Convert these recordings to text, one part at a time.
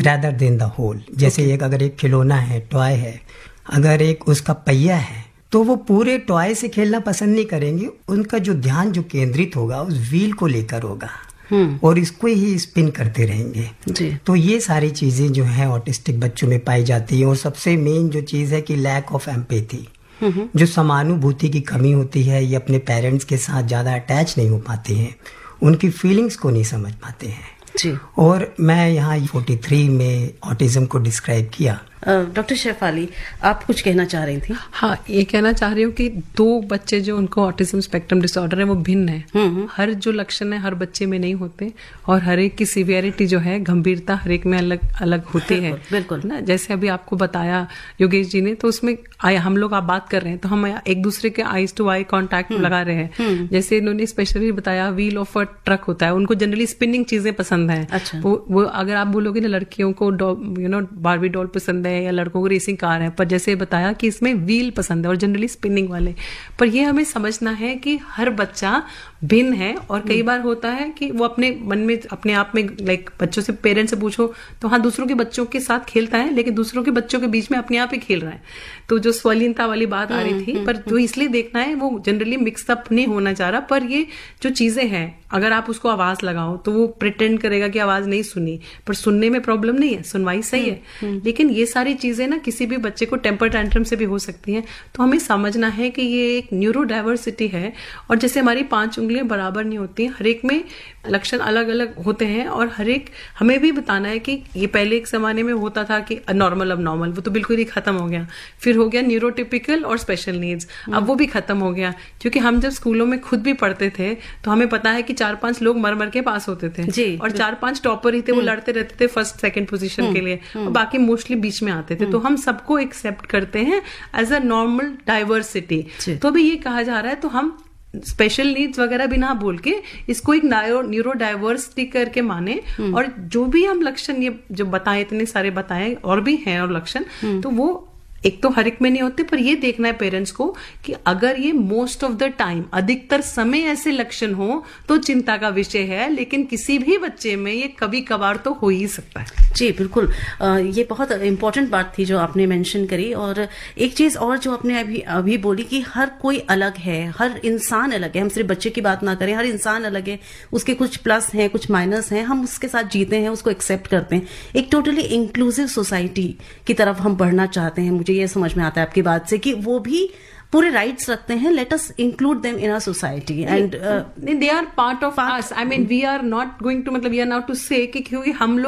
rather than the whole. जैसे एक अगर एक खिलौना है, टॉय है, अगर एक उसका पहिया है, तो वो पूरे टॉय से खेलना पसंद नहीं करेंगे. उनका जो ध्यान जो केंद्रित होगा उस व्हील को लेकर होगा और इसको ही स्पिन करते रहेंगे जी. तो ये सारी चीजें जो है ऑटिस्टिक बच्चों में पाई जाती है. और सबसे मेन जो चीज है कि लैक ऑफ एम्पैथी, जो समानुभूति की कमी होती है. ये अपने पेरेंट्स के साथ ज्यादा अटैच नहीं हो पाते हैं, उनकी फीलिंग्स को नहीं समझ पाते हैं जी. और मैं यहाँ 43 में ऑटिज्म को डिस्क्राइब किया. डॉक्टर शेफाली, आप कुछ कहना चाह रही थी? हाँ, ये कहना चाह रही हूँ कि 2 बच्चे जो उनको ऑटिज्म स्पेक्ट्रम डिसऑर्डर है वो भिन्न है. हर जो लक्षण है हर बच्चे में नहीं होते और हर एक की सीवियरिटी जो है, गंभीरता हर एक में अलग अलग होती है. बिल्कुल ना, जैसे अभी आपको बताया योगेश जी ने, तो उसमें हम लोग आप बात कर रहे हैं तो हम एक दूसरे के आईज टू आई कॉन्टैक्ट लगा रहे हैं. जैसे इन्होंने स्पेशली बताया व्हील ऑफ अ ट्रक होता है, उनको जनरली स्पिनिंग चीजें पसंद है. अच्छा. वो अगर आप बोलोगे ना लड़कियों को बार्बी डॉल पसंद है या लड़कों को रेसिंग कार है, पर जैसे बताया कि इसमें व्हील पसंद है और जनरली स्पिनिंग वाले. पर ये हमें समझना है कि हर बच्चा भिन्न है और कई बार होता है कि वो अपने मन में अपने आप में लाइक बच्चों से, पेरेंट्स से पूछो तो हाँ दूसरों के बच्चों के साथ खेलता है, लेकिन दूसरों के बच्चों के बीच में अपने आप ही खेल रहा है. तो जो स्वलीनता वाली बात आ रही थी, पर जो इसलिए देखना है वो जनरली मिक्सअप नहीं होना चाह रहा. पर ये जो चीजें हैं, अगर आप उसको आवाज लगाओ तो वो प्रिटेंड करेगा कि आवाज नहीं सुनी, पर सुनने में प्रॉब्लम नहीं है, सुनवाई सही है. लेकिन ये सारी चीजें ना किसी भी बच्चे को टेम्पर टैंट्रम से भी हो सकती हैं. तो हमें समझना है कि ये एक न्यूरो डाइवर्सिटी है और जैसे हमारी 5 उंगलियां बराबर नहीं होती, हर एक में लक्षण अलग अलग होते हैं. और हर एक हमें भी बताना है कि ये पहले एक जमाने में होता था कि नॉर्मल अब नॉर्मल, वो तो बिल्कुल ही खत्म हो गया. फिर हो गया न्यूरोटिपिकल और स्पेशल नीड्स, अब वो भी खत्म हो गया. क्योंकि हम जब स्कूलों में खुद भी पढ़ते थे तो हमें पता है कि 4-5 लोग मर मर के पास होते थे जी. और 4-5 टॉपर ही थे, वो लड़ते रहते थे फर्स्ट सेकंड पोजीशन के लिए और बाकी मोस्टली बीच में आते थे. तो हम सबको एक्सेप्ट करते हैं एज अ नॉर्मल डाइवर्सिटी. तो अभी ये कहा जा रहा है तो हम स्पेशल नीड्स वगैरह भी ना बोल के इसको एक न्यूरो डाइवर्सिटी करके माने. और जो भी हम लक्षण ये जो बताए, इतने सारे बताए और भी हैं और लक्षण, तो वो एक तो हर एक में नहीं होते, पर ये देखना है पेरेंट्स को कि अगर ये मोस्ट ऑफ द टाइम, अधिकतर समय ऐसे लक्षण हो तो चिंता का विषय है. लेकिन किसी भी बच्चे में ये कभी कभार तो हो ही सकता है. जी बिल्कुल, ये बहुत इंपॉर्टेंट बात थी जो आपने मेंशन करी. और एक चीज और जो आपने अभी बोली कि हर कोई अलग है, हर इंसान अलग है. हम सिर्फ बच्चे की बात ना करें, हर इंसान अलग है, उसके कुछ प्लस हैं, कुछ माइनस हैं, हम उसके साथ जीते हैं, उसको एक्सेप्ट करते हैं. एक टोटली इंक्लूसिव सोसाइटी की तरफ हम बढ़ना चाहते हैं. मुझे ये समझ में आता है आपकी बात से कि वो भी पूरे राइट्स रखते हैं. Let us include them in our society and they are part of us. I mean we are not going to, मतलब वी आर नॉट टू से कि क्योंकि हम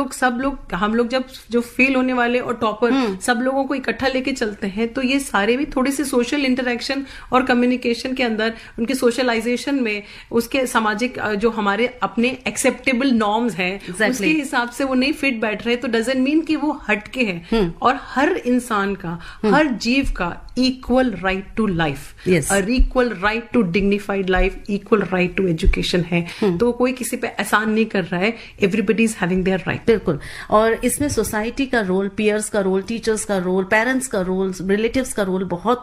लोग जब जो फेल होने वाले और टॉपर सब लोगों को इकट्ठा लेके चलते हैं, तो ये सारे भी थोड़ी सी सोशल इंटरेक्शन और कम्युनिकेशन के अंदर, उनके सोशलाइजेशन में, उसके सामाजिक जो हमारे अपने एक्सेप्टेबल नॉर्म्स हैं उसके हिसाब से वो नहीं फिट बैठ रहे, तो डजंट मीन कि वो हटके हैं. और हर इंसान का, हर जीव का equal right to life, yes. equal right to dignified life, equal right to education है. तो कोई किसी पे एहसान नहीं कर रहा है. Everybody is having their right. बिल्कुल. और इसमें सोसाइटी का रोल, पीयर्स का रोल, टीचर्स का रोल, पेरेंट्स का रोल, रिलेटिव्स का रोल बहुत